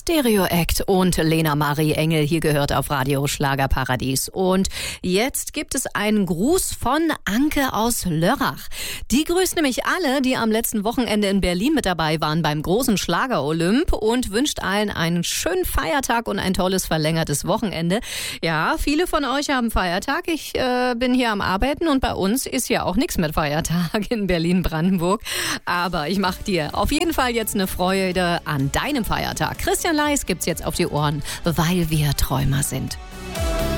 Stereo Act und Lena Marie Engel hier gehört auf Radio Schlagerparadies. Und jetzt gibt es einen Gruß von Anke aus Lörrach. Die grüßt nämlich alle, die am letzten Wochenende in Berlin mit dabei waren beim großen Schlager-Olymp und wünscht allen einen schönen Feiertag und ein tolles verlängertes Wochenende. Ja, viele von euch haben Feiertag. Ich bin hier am Arbeiten und bei uns ist ja auch nichts mit Feiertag in Berlin-Brandenburg. Aber ich mache dir auf jeden Fall jetzt eine Freude an deinem Feiertag. Christian Leis gibt's jetzt auf die Ohren, weil wir Träumer sind.